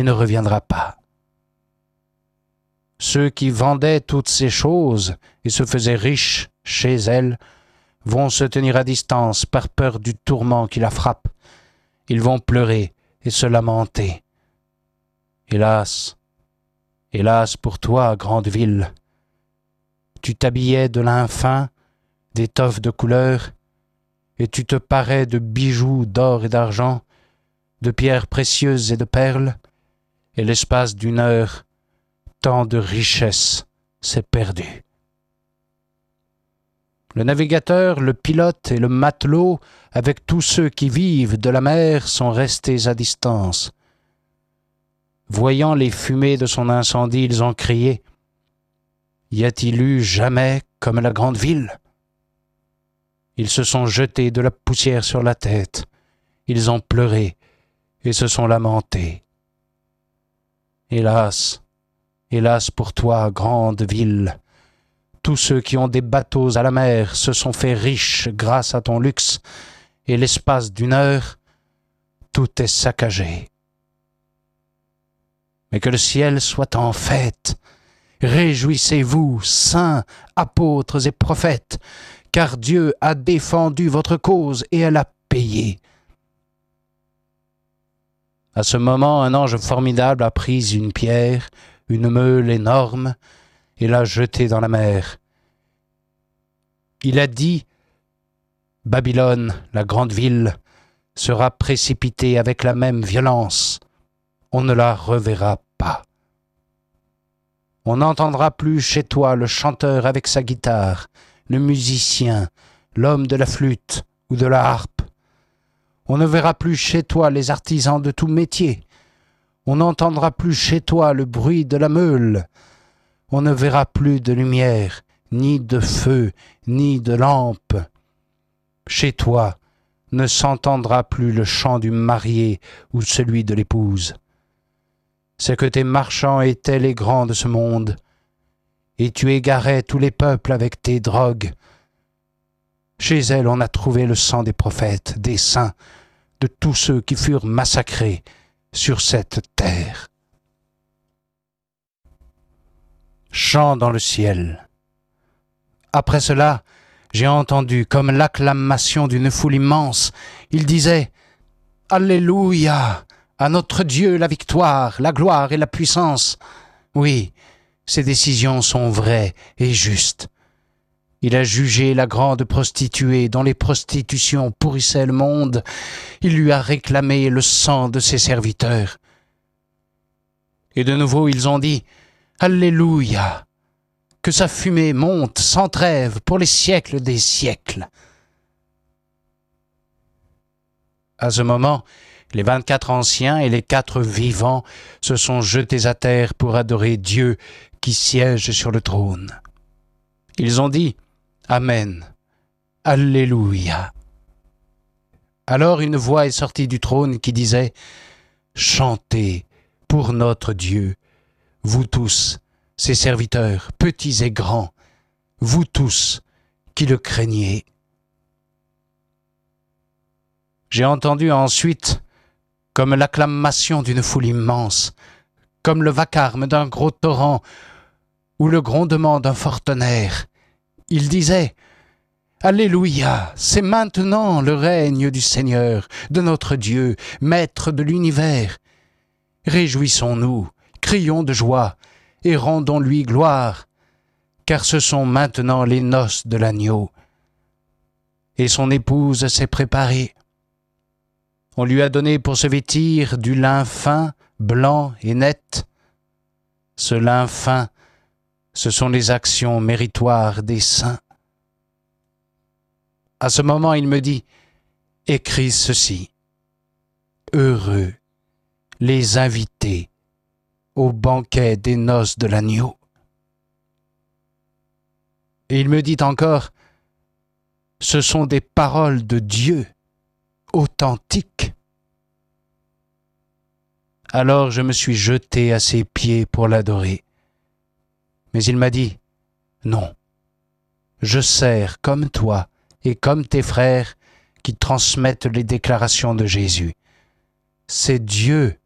et ne reviendra pas. Ceux qui vendaient toutes ces choses et se faisaient riches chez elle vont se tenir à distance par peur du tourment qui la frappe. Ils vont pleurer et se lamenter. Hélas, hélas pour toi, grande ville, tu t'habillais de lin fin, d'étoffes de couleur, et tu te parais de bijoux d'or et d'argent, de pierres précieuses et de perles, et l'espace d'une heure, tant de richesse s'est perdu. Le navigateur, le pilote et le matelot, avec tous ceux qui vivent de la mer, sont restés à distance. Voyant les fumées de son incendie, ils ont crié « Y a-t-il eu jamais comme la grande ville ?» Ils se sont jetés de la poussière sur la tête, ils ont pleuré et se sont lamentés. Hélas, hélas pour toi, grande ville, tous ceux qui ont des bateaux à la mer se sont fait riches grâce à ton luxe, et l'espace d'une heure, tout est saccagé. Mais que le ciel soit en fête. Réjouissez-vous, saints, apôtres et prophètes, car Dieu a défendu votre cause et elle a payé. À ce moment, un ange formidable a pris une pierre, une meule énorme, et l'a jetée dans la mer. Il a dit « Babylone, la grande ville, sera précipitée avec la même violence. On ne la reverra pas. On n'entendra plus chez toi le chanteur avec sa guitare, le musicien, l'homme de la flûte ou de la harpe. On ne verra plus chez toi les artisans de tout métier. On n'entendra plus chez toi le bruit de la meule. On ne verra plus de lumière, ni de feu, ni de lampe. Chez toi ne s'entendra plus le chant du marié ou celui de l'épouse. C'est que tes marchands étaient les grands de ce monde, et tu égarais tous les peuples avec tes drogues. Chez elle, on a trouvé le sang des prophètes, des saints, de tous ceux qui furent massacrés sur cette terre. Chant dans le ciel. Après cela, j'ai entendu comme l'acclamation d'une foule immense. Il disait « Alléluia ! À notre Dieu la victoire, la gloire et la puissance. » Oui, ses décisions sont vraies et justes. Il a jugé la grande prostituée dont les prostitutions pourrissaient le monde. Il lui a réclamé le sang de ses serviteurs. Et de nouveau ils ont dit « Alléluia ! Que sa fumée monte sans trêve pour les siècles des siècles. » À ce moment, les 24 anciens et les 4 vivants se sont jetés à terre pour adorer Dieu qui siège sur le trône. Ils ont dit « Amen, Alléluia ». Alors une voix est sortie du trône qui disait « Chantez pour notre Dieu, vous tous, ses serviteurs, petits et grands, vous tous qui le craignez. » J'ai entendu ensuite comme l'acclamation d'une foule immense, comme le vacarme d'un gros torrent ou le grondement d'un fort tonnerre. Il disait « Alléluia, c'est maintenant le règne du Seigneur, de notre Dieu, Maître de l'univers. Réjouissons-nous, crions de joie et rendons-lui gloire, car ce sont maintenant les noces de l'agneau. Et son épouse s'est préparée. On lui a donné pour se vêtir du lin fin, blanc et net. Ce lin fin, ce sont les actions méritoires des saints. À ce moment, il me dit, « Écris ceci. Heureux les invités au banquet des noces de l'agneau. » Et il me dit encore, « Ce sont des paroles de Dieu, authentiques. » Alors je me suis jeté à ses pieds pour l'adorer. Mais il m'a dit, « Non, je sers comme toi et comme tes frères qui transmettent les déclarations de Jésus. C'est Dieu